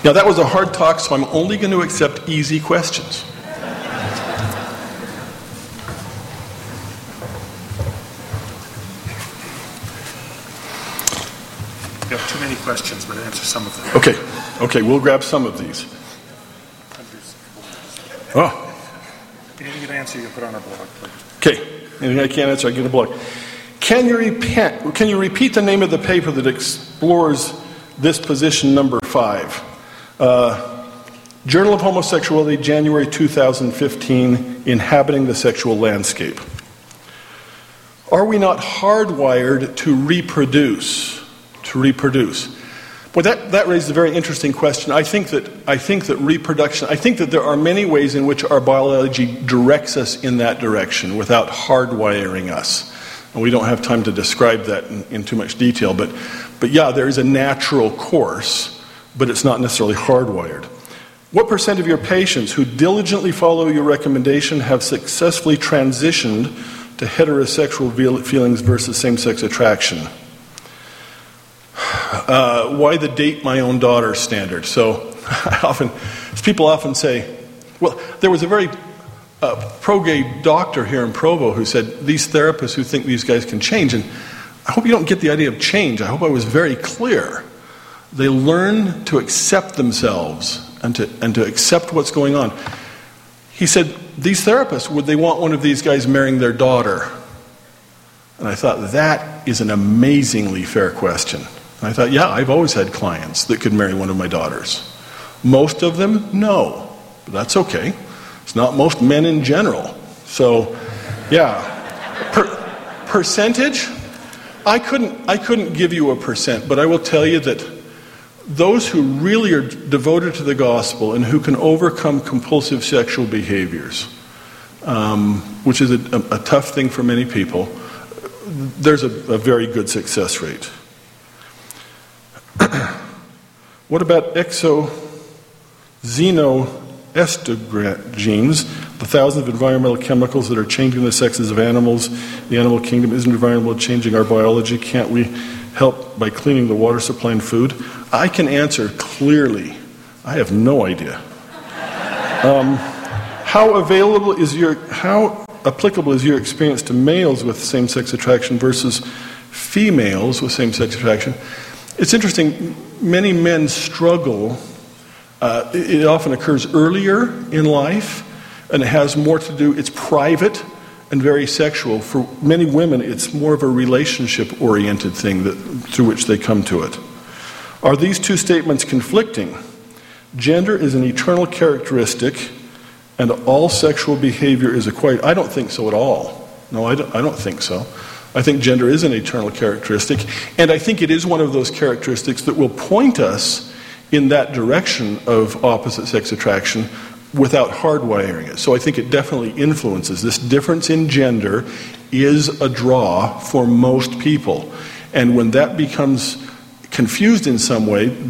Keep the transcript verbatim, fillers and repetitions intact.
Now that was a hard talk, so I'm only going to accept easy questions. You have too many questions, but answer some of them. Okay, okay, we'll grab some of these. Oh. Anything you can answer, you can put on our blog, please. Okay, anything I can't answer, I get a blog. Can you, repent, can you repeat the name of the paper that explores this position number five? Uh, Journal of Homosexuality, January two thousand fifteen, Inhabiting the Sexual Landscape. Are we not hardwired to reproduce? To reproduce. Well, that, that raises a very interesting question. I think that I think that reproduction, I think that there are many ways in which our biology directs us in that direction without hardwiring us. And we don't have time to describe that in, in too much detail, but, but yeah, there is a natural course, but it's not necessarily hardwired. What percent of your patients who diligently follow your recommendation have successfully transitioned to heterosexual feelings versus same-sex attraction? Uh, why the date my own daughter standard? So I often, people often say, well, there was a very uh, pro-gay doctor here in Provo who said, these therapists who think these guys can change, and I hope you don't get the idea of change. I hope I was very clear. They learn to accept themselves and to, and to accept what's going on. He said, these therapists, would they want one of these guys marrying their daughter? And I thought, that is an amazingly fair question. And I thought, yeah, I've always had clients that could marry one of my daughters. Most of them, no. But that's okay. It's not most men in general. So, yeah. Per- percentage? I couldn't, I couldn't give you a percent, but I will tell you that those who really are devoted to the gospel and who can overcome compulsive sexual behaviors, um, which is a, a, a tough thing for many people, there's a, a very good success rate. What about exoxenoestrogens, the thousands of environmental chemicals that are changing the sexes of animals? The animal kingdom isn't environmental changing our biology. Can't we help by cleaning the water supply and food? I can answer clearly. I have no idea. Um, how available is your, how applicable is your experience to males with same-sex attraction versus females with same-sex attraction? It's interesting, many men struggle. Uh, it, it often occurs earlier in life, and it has more to do, it's private and very sexual. For many women, it's more of a relationship-oriented thing that, through which they come to it. Are these two statements conflicting? Gender is an eternal characteristic, and all sexual behavior is acquired. I don't think so at all. No, I don't, I don't think so. I think gender is an eternal characteristic, and I think it is one of those characteristics that will point us in that direction of opposite sex attraction without hardwiring it. So I think it definitely influences. This difference in gender is a draw for most people, and when that becomes confused in some way,